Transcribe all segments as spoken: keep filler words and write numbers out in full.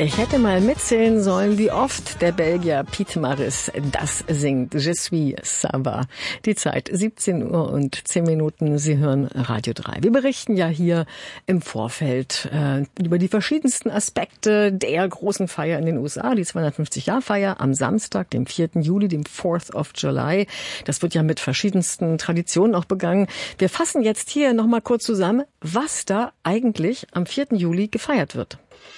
Ich hätte mal mitzählen sollen, wie oft der Belgier Piet Maris das singt. Je suis ça va. Die Zeit siebzehn Uhr und zehn Minuten. Sie hören Radio drei. Wir berichten ja hier im Vorfeld äh, über die verschiedensten Aspekte der großen Feier in den U S A, die zweihundertfünfzig-Jahr-Feier am Samstag, dem vierten Juli, dem Fourth of July. Das wird ja mit verschiedensten Traditionen auch begangen. Wir fassen jetzt hier nochmal kurz zusammen, was da eigentlich am vierten Juli gefeiert wird.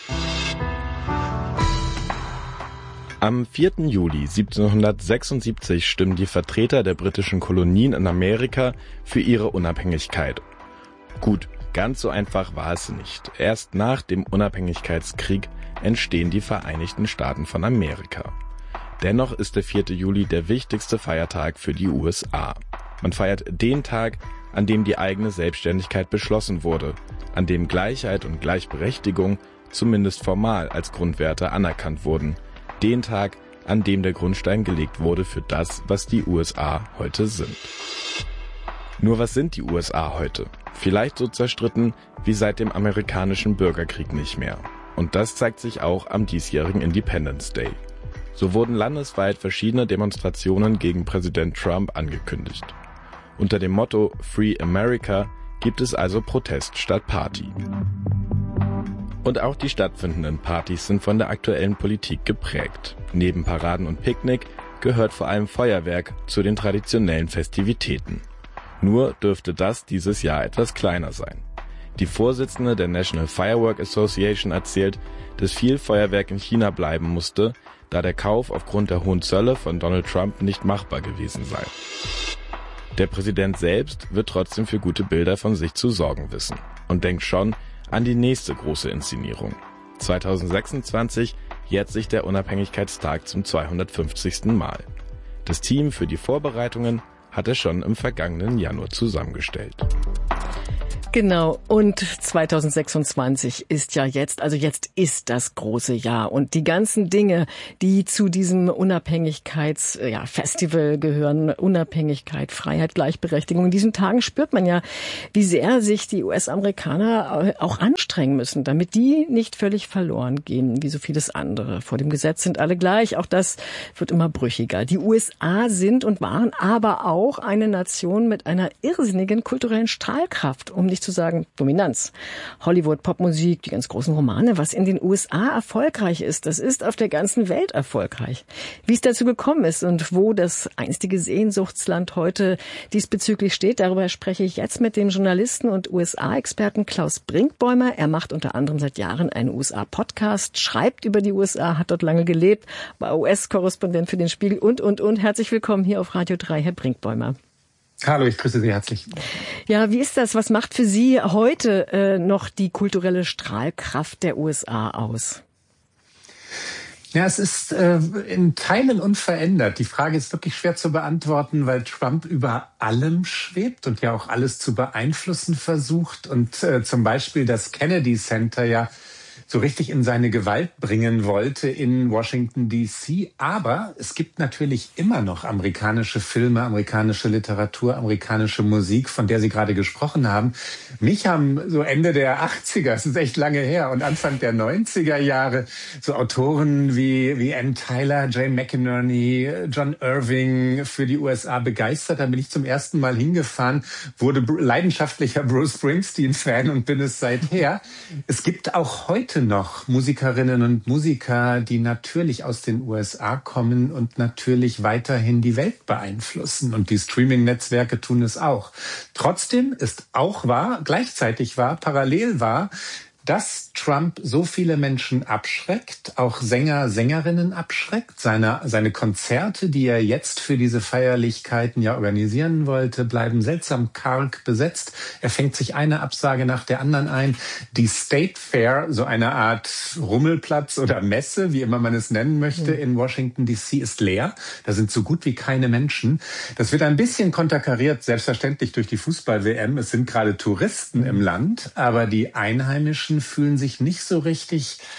Am vierten Juli siebzehnhundertsechsundsiebzig stimmen die Vertreter der britischen Kolonien in Amerika für ihre Unabhängigkeit. Gut, ganz so einfach war es nicht. Erst nach dem Unabhängigkeitskrieg entstehen die Vereinigten Staaten von Amerika. Dennoch ist der vierte Juli der wichtigste Feiertag für die U S A. Man feiert den Tag, an dem die eigene Selbstständigkeit beschlossen wurde, an dem Gleichheit und Gleichberechtigung zumindest formal als Grundwerte anerkannt wurden. Den Tag, an dem der Grundstein gelegt wurde für das, was die U S A heute sind. Nur was sind die U S A heute? Vielleicht so zerstritten wie seit dem amerikanischen Bürgerkrieg nicht mehr. Und das zeigt sich auch am diesjährigen Independence Day. So wurden landesweit verschiedene Demonstrationen gegen Präsident Trump angekündigt. Unter dem Motto Free America gibt es also Protest statt Party. Und auch die stattfindenden Partys sind von der aktuellen Politik geprägt. Neben Paraden und Picknick gehört vor allem Feuerwerk zu den traditionellen Festivitäten. Nur dürfte das dieses Jahr etwas kleiner sein. Die Vorsitzende der National Firework Association erzählt, dass viel Feuerwerk in China bleiben musste, da der Kauf aufgrund der hohen Zölle von Donald Trump nicht machbar gewesen sei. Der Präsident selbst wird trotzdem für gute Bilder von sich zu sorgen wissen und denkt schon an die nächste große Inszenierung. zweitausendsechsundzwanzig jährt sich der Unabhängigkeitstag zum zweihundertfünfzigsten Mal. Das Team für die Vorbereitungen hat er schon im vergangenen Januar zusammengestellt. Genau, und zweitausendsechsundzwanzig ist ja jetzt, also jetzt ist das große Jahr. Und die ganzen Dinge, die zu diesem Unabhängigkeitsfestival ja, gehören, Unabhängigkeit, Freiheit, Gleichberechtigung, in diesen Tagen spürt man ja, wie sehr sich die U S-Amerikaner auch anstrengen müssen, damit die nicht völlig verloren gehen, wie so vieles andere. Vor dem Gesetz sind alle gleich, auch das wird immer brüchiger. Die U S A sind und waren aber auch eine Nation mit einer irrsinnigen kulturellen Strahlkraft, um nicht zu sagen Dominanz. Hollywood, Popmusik, die ganz großen Romane, was in den U S A erfolgreich ist, das ist auf der ganzen Welt erfolgreich. Wie es dazu gekommen ist und wo das einstige Sehnsuchtsland heute diesbezüglich steht, darüber spreche ich jetzt mit dem Journalisten und U S A-Experten Klaus Brinkbäumer. Er macht unter anderem seit Jahren einen U S A-Podcast, schreibt über die U S A, hat dort lange gelebt, war U S-Korrespondent für den Spiegel und, und, und. Herzlich willkommen hier auf Radio drei, Herr Brinkbäumer. Hallo, ich grüße Sie herzlich. Ja, wie ist das? Was macht für Sie heute äh, noch die kulturelle Strahlkraft der U S A aus? Ja, es ist äh, in Teilen unverändert. Die Frage ist wirklich schwer zu beantworten, weil Trump über allem schwebt und ja auch alles zu beeinflussen versucht und äh, zum Beispiel das Kennedy Center ja so richtig in seine Gewalt bringen wollte in Washington D C. Aber es gibt natürlich immer noch amerikanische Filme, amerikanische Literatur, amerikanische Musik, von der Sie gerade gesprochen haben. Mich haben so Ende der achtziger, es ist echt lange her, und Anfang der neunziger Jahre so Autoren wie, wie Ann Tyler, Jay McInerney, John Irving für die U S A begeistert. Da bin ich zum ersten Mal hingefahren, wurde leidenschaftlicher Bruce Springsteen-Fan und bin es seither. Es gibt auch heute noch Musikerinnen und Musiker, die natürlich aus den U S A kommen und natürlich weiterhin die Welt beeinflussen. Und die Streaming-Netzwerke tun es auch. Trotzdem ist auch wahr, gleichzeitig wahr, parallel wahr, dass Trump so viele Menschen abschreckt, auch Sänger, Sängerinnen abschreckt. Seine, seine Konzerte, die er jetzt für diese Feierlichkeiten ja organisieren wollte, bleiben seltsam karg besetzt. Er fängt sich eine Absage nach der anderen ein. Die State Fair, so eine Art Rummelplatz oder Messe, wie immer man es nennen möchte, in Washington D C ist leer. Da sind so gut wie keine Menschen. Das wird ein bisschen konterkariert, selbstverständlich durch die Fußball-W M. Es sind gerade Touristen im Land, aber die Einheimischen fühlen sich nicht so richtig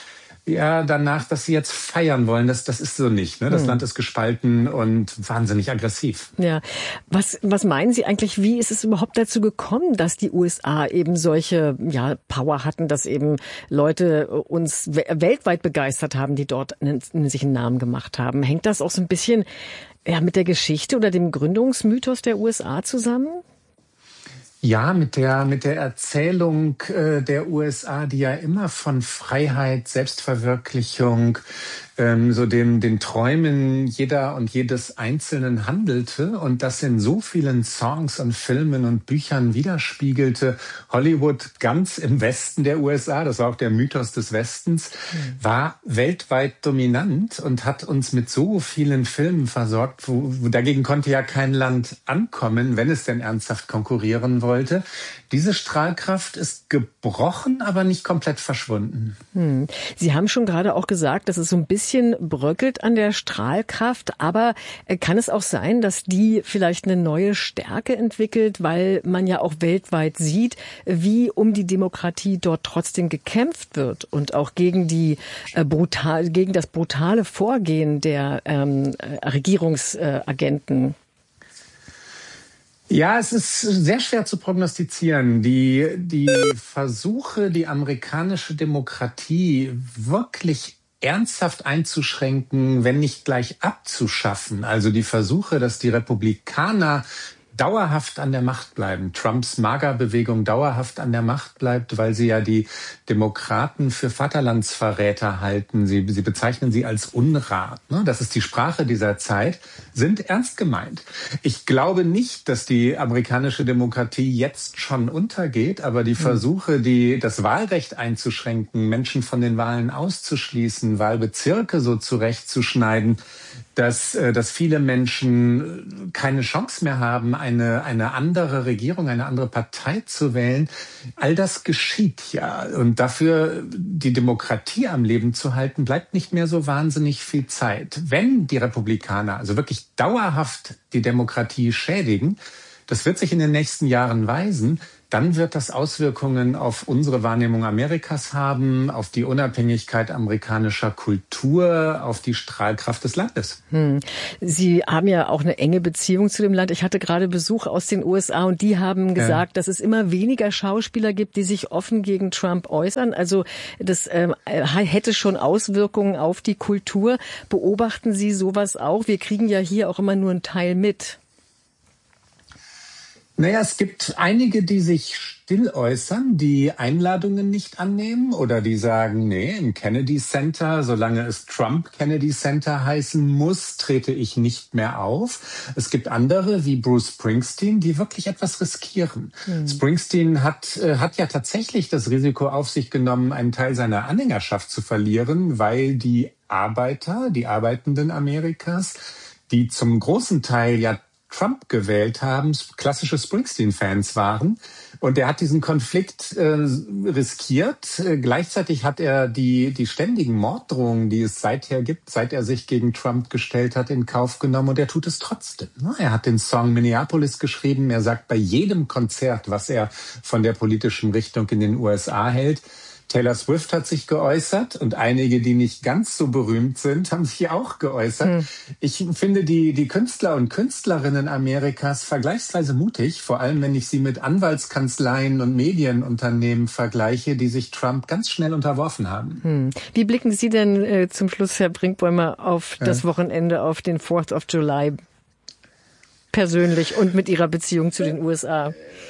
ja, danach, dass sie jetzt feiern wollen. Das, das ist so nicht. Ne? Das hm. Land ist gespalten und wahnsinnig aggressiv. Ja. Was, was meinen Sie eigentlich, wie ist es überhaupt dazu gekommen, dass die U S A eben solche ja, Power hatten, dass eben Leute uns weltweit begeistert haben, die dort sich einen Namen gemacht haben? Hängt das auch so ein bisschen ja, mit der Geschichte oder dem Gründungsmythos der U S A zusammen? Ja, mit der, mit der Erzählung äh, der U S A, die ja immer von Freiheit, Selbstverwirklichung, ähm, so dem, den Träumen jeder und jedes Einzelnen handelte und das in so vielen Songs und Filmen und Büchern widerspiegelte. Hollywood ganz im Westen der U S A, das war auch der Mythos des Westens, war weltweit dominant und hat uns mit so vielen Filmen versorgt. Wo, wo dagegen konnte ja kein Land ankommen, wenn es denn ernsthaft konkurrieren wollte. Diese Strahlkraft ist gebrochen, aber nicht komplett verschwunden. Hm. Sie haben schon gerade auch gesagt, dass es so ein bisschen bröckelt an der Strahlkraft. Aber kann es auch sein, dass die vielleicht eine neue Stärke entwickelt, weil man ja auch weltweit sieht, wie um die Demokratie dort trotzdem gekämpft wird und auch gegen die äh, brutal, gegen das brutale Vorgehen der ähm, Regierungsagenten? Ja, es ist sehr schwer zu prognostizieren. Die, die Versuche, die amerikanische Demokratie wirklich ernsthaft einzuschränken, wenn nicht gleich abzuschaffen, also die Versuche, dass die Republikaner dauerhaft an der Macht bleiben, Trumps MAGA-Bewegung dauerhaft an der Macht bleibt, weil sie ja die Demokraten für Vaterlandsverräter halten. Sie, sie bezeichnen sie als Unrat. Ne? Das ist die Sprache dieser Zeit, sind ernst gemeint. Ich glaube nicht, dass die amerikanische Demokratie jetzt schon untergeht, aber die Versuche, die, das Wahlrecht einzuschränken, Menschen von den Wahlen auszuschließen, Wahlbezirke so zurechtzuschneiden, dass, dass viele Menschen keine Chance mehr haben, eine, eine andere Regierung, eine andere Partei zu wählen. All das geschieht ja. Und dafür die Demokratie am Leben zu halten, bleibt nicht mehr so wahnsinnig viel Zeit. Wenn die Republikaner also wirklich dauerhaft die Demokratie schädigen, das wird sich in den nächsten Jahren weisen, dann wird das Auswirkungen auf unsere Wahrnehmung Amerikas haben, auf die Unabhängigkeit amerikanischer Kultur, auf die Strahlkraft des Landes. Hm. Sie haben ja auch eine enge Beziehung zu dem Land. Ich hatte gerade Besuch aus den U S A und die haben gesagt, ja. dass es immer weniger Schauspieler gibt, die sich offen gegen Trump äußern. Also das ähm, hätte schon Auswirkungen auf die Kultur. Beobachten Sie sowas auch? Wir kriegen ja hier auch immer nur einen Teil mit. Naja, es gibt einige, die sich still äußern, die Einladungen nicht annehmen oder die sagen, nee, im Kennedy Center, solange es Trump Kennedy Center heißen muss, trete ich nicht mehr auf. Es gibt andere, wie Bruce Springsteen, die wirklich etwas riskieren. Mhm. Springsteen hat, äh, hat ja tatsächlich das Risiko auf sich genommen, einen Teil seiner Anhängerschaft zu verlieren, weil die Arbeiter, die Arbeitenden Amerikas, die zum großen Teil ja Trump gewählt haben, klassische Springsteen-Fans waren. Und er hat diesen Konflikt äh, riskiert. Äh, gleichzeitig hat er die, die ständigen Morddrohungen, die es seither gibt, seit er sich gegen Trump gestellt hat, in Kauf genommen. Und er tut es trotzdem. Er hat den Song Minneapolis geschrieben. Er sagt bei jedem Konzert, was er von der politischen Richtung in den U S A hält. Taylor Swift hat sich geäußert und einige, die nicht ganz so berühmt sind, haben sich auch geäußert. Hm. Ich finde die, die Künstler und Künstlerinnen Amerikas vergleichsweise mutig, vor allem wenn ich sie mit Anwaltskanzleien und Medienunternehmen vergleiche, die sich Trump ganz schnell unterworfen haben. Hm. Wie blicken Sie denn äh, zum Schluss, Herr Brinkbäumer, auf ja. das Wochenende, auf den Fourth of July persönlich und mit Ihrer Beziehung zu den U S A?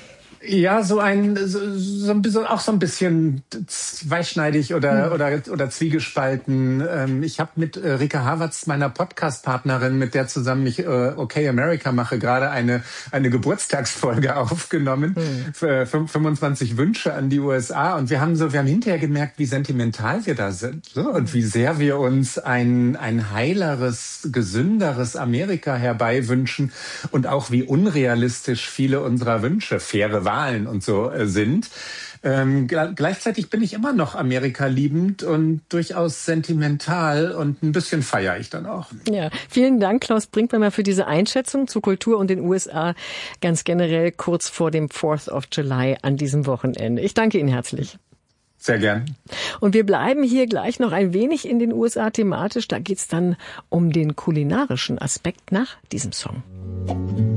Ja, so ein, so, so ein bisschen, auch so ein bisschen zweischneidig oder, hm. oder, oder zwiegespalten. Ähm, ich habe mit äh, Rika Havertz, meiner Podcast-Partnerin, mit der zusammen ich äh, Okay America mache, gerade eine, eine Geburtstagsfolge aufgenommen. Hm. Für fünfundzwanzig Wünsche an die U S A. Und wir haben so, wir haben hinterher gemerkt, wie sentimental wir da sind. So, und wie sehr wir uns ein, ein heileres, gesünderes Amerika herbeiwünschen. Und auch wie unrealistisch viele unserer Wünsche, faire Wahlen und so äh, sind. Ähm, gleichzeitig bin ich immer noch Amerika liebend und durchaus sentimental und ein bisschen feiere ich dann auch. Ja, vielen Dank, Klaus Brinkbäumer, für diese Einschätzung zu Kultur und den U S A ganz generell kurz vor dem Fourth of July an diesem Wochenende. Ich danke Ihnen herzlich. Sehr gern. Und wir bleiben hier gleich noch ein wenig in den U S A thematisch. Da geht's dann um den kulinarischen Aspekt nach diesem Song.